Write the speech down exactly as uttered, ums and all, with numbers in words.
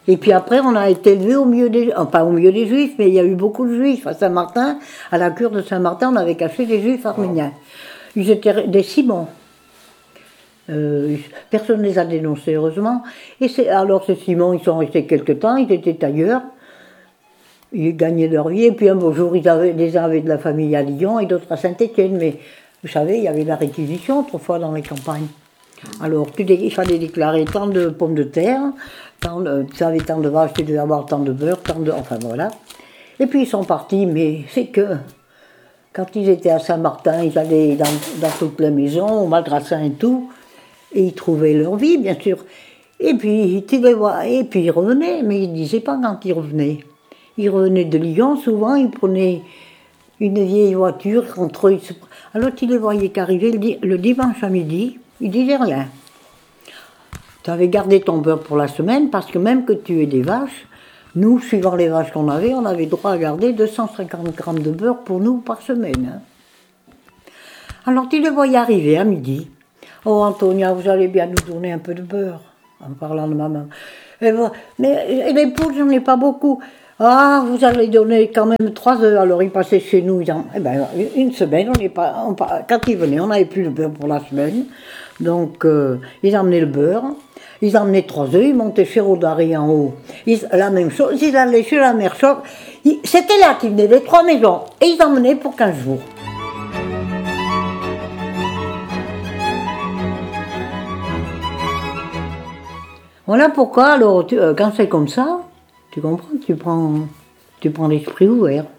Et puis après, on a été élevés au milieu des... Enfin, pas au milieu des Juifs, mais il y a eu beaucoup de Juifs. À Saint-Martin, à la cure de Saint-Martin, on avait caché des Juifs arméniens. Ils étaient des Simons. Euh, personne ne les a dénoncés, heureusement. Et c'est, alors, ces Simons, ils sont restés quelque temps, ils étaient ailleurs. Ils gagnaient leur vie. Et puis un beau jour, ils avaient, les uns avaient de la famille à Lyon et d'autres à Saint-Étienne. Mais vous savez, il y avait la réquisition autrefois dans les campagnes. Alors, tu dé- il fallait déclarer tant de pommes de terre, tant de, tu savais, tant de vaches, tu devais avoir tant de beurre, tant de... Enfin, voilà. Et puis, ils sont partis, mais c'est que... Quand ils étaient à Saint-Martin, ils allaient dans, dans toutes les maisons, au Malgrassin et tout, et ils trouvaient leur vie, bien sûr. Et puis, tu les vois, et puis ils revenaient, mais ils ne disaient pas quand ils revenaient. Ils revenaient de Lyon, souvent, ils prenaient une vieille voiture entre eux. Alors, tu les voyais qu'arriver le, di- le dimanche à midi, ils disaient rien. Tu avais gardé ton beurre pour la semaine, parce que même que tu aies des vaches, nous, suivant les vaches qu'on avait, on avait droit à garder deux cent cinquante grammes de beurre pour nous par semaine. Hein. Alors, tu les voyais arriver à midi. Oh, Antonia, vous allez bien nous donner un peu de beurre, en parlant de maman. Et bon, mais et les poules, j'en ai pas beaucoup. Ah, vous allez donner quand même trois heures. Alors, ils passaient chez nous, ils en, eh ben, une semaine, on n'est pas, on, quand ils venaient, on n'avait plus le beurre pour la semaine. Donc, euh, ils emmenaient le beurre. Ils emmenaient trois œufs, ils montaient chez Rodari en haut. Ils, la même chose, ils allaient chez la mère Choc. C'était là qu'ils venaient, les trois maisons. Et ils emmenaient pour quinze jours. Voilà pourquoi, alors, tu, euh, quand c'est comme ça, tu comprends, tu prends, tu prends l'esprit ouvert.